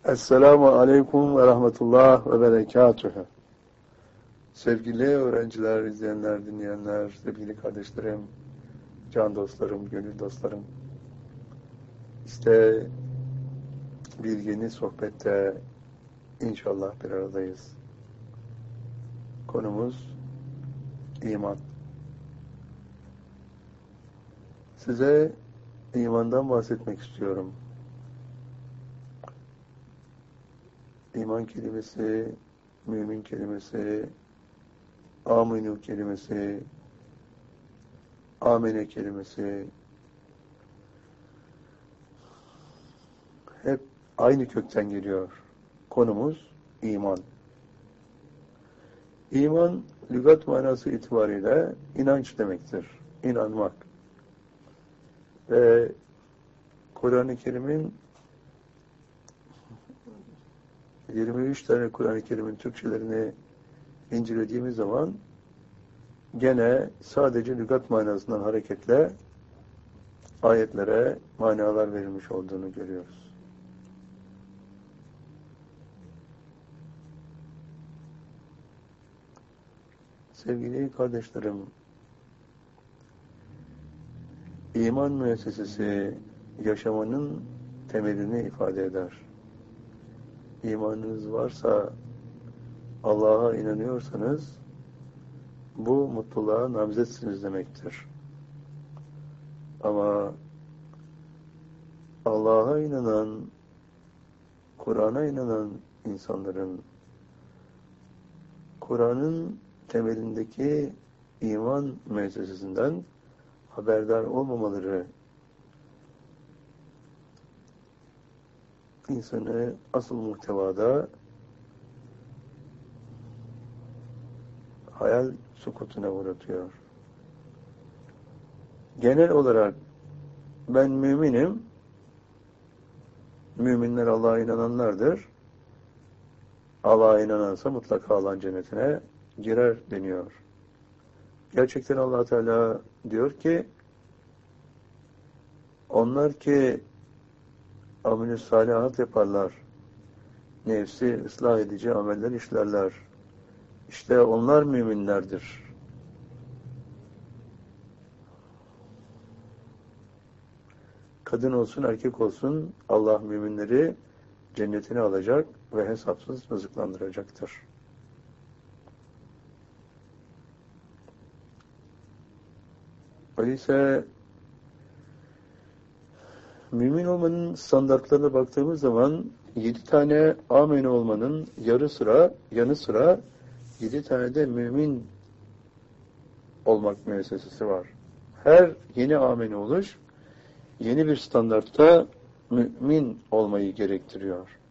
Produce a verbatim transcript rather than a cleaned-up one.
Esselamu Aleyküm ve Rahmetullah ve Berekatühü. Sevgili öğrenciler, izleyenler, dinleyenler, sevgili kardeşlerim, can dostlarım, gönül dostlarım. İşte bir yeni sohbette inşallah bir aradayız. Konumuz iman. Size imandan bahsetmek istiyorum. İman kelimesi, mümin kelimesi, aminu kelimesi, amene kelimesi hep aynı kökten geliyor. Konumuz iman. İman, lügat manası itibariyle inanç demektir. İnanmak. Ve Kur'an-ı Kerim'in yirmi üç tane Kur'an-ı Kerim'in Türkçelerini incelediğimiz zaman gene sadece lügat manasından hareketle ayetlere manalar verilmiş olduğunu görüyoruz. Sevgili kardeşlerim, iman müessesesi yaşamanın temelini ifade eder. İmanınız varsa, Allah'a inanıyorsanız, bu mutluluğa namzetsiniz demektir. Ama Allah'a inanan, Kur'an'a inanan insanların, Kur'an'ın temelindeki iman müessesesinden haberdar olmamaları insanı asıl muhtevada hayal sukutuna uğratıyor. Genel olarak ben müminim, müminler Allah'a inananlardır. Allah'a inanansa mutlaka Allah'ın cennetine girer deniyor. Gerçekten Allah Teala diyor ki, onlar ki amel-i salihat yaparlar, nefsi ıslah edici ameller işlerler. İşte onlar müminlerdir. Kadın olsun, erkek olsun, Allah müminleri cennetine alacak ve hesapsız rızıklandıracaktır. Öyleyse mümin olmanın standartlarına baktığımız zaman yedi tane amen olmanın yarı sıra, yanı sıra yedi tane de mümin olmak müessesesi var. Her yeni amen oluş yeni bir standartta mümin olmayı gerektiriyor.